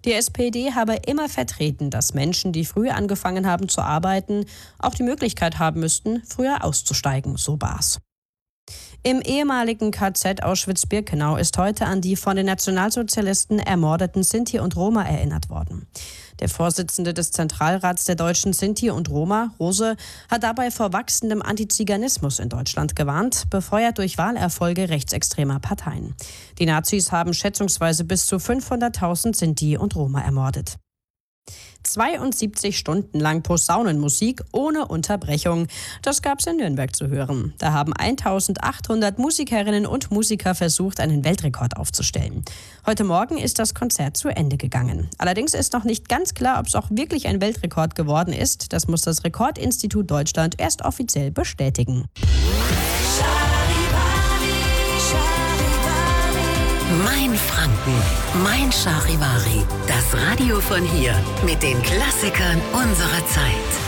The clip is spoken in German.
Die SPD habe immer vertreten, dass Menschen, die früh angefangen haben zu arbeiten, auch die Möglichkeit haben müssten, früher auszusteigen, so Baas. Im ehemaligen KZ Auschwitz-Birkenau ist heute an die von den Nationalsozialisten ermordeten Sinti und Roma erinnert worden. Der Vorsitzende des Zentralrats der deutschen Sinti und Roma, Rose, hat dabei vor wachsendem Antiziganismus in Deutschland gewarnt, befeuert durch Wahlerfolge rechtsextremer Parteien. Die Nazis haben schätzungsweise bis zu 500.000 Sinti und Roma ermordet. 72 Stunden lang Posaunenmusik ohne Unterbrechung. Das gab es in Nürnberg zu hören. Da haben 1800 Musikerinnen und Musiker versucht, einen Weltrekord aufzustellen. Heute Morgen ist das Konzert zu Ende gegangen. Allerdings ist noch nicht ganz klar, ob es auch wirklich ein Weltrekord geworden ist. Das muss das Rekordinstitut Deutschland erst offiziell bestätigen. Mein Franken, mein Charivari, das Radio von hier mit den Klassikern unserer Zeit.